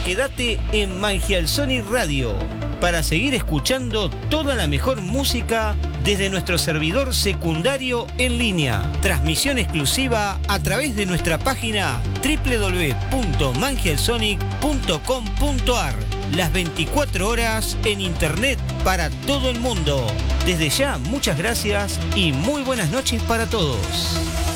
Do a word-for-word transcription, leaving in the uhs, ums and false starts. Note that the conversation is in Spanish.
quédate en Mangial Sonic Radio para seguir escuchando toda la mejor música desde nuestro servidor secundario en línea. Transmisión exclusiva a través de nuestra página doble u doble u doble u punto mangialsonic punto com punto a r. Las veinticuatro horas en internet para todo el mundo. Desde ya, muchas gracias y muy buenas noches para todos.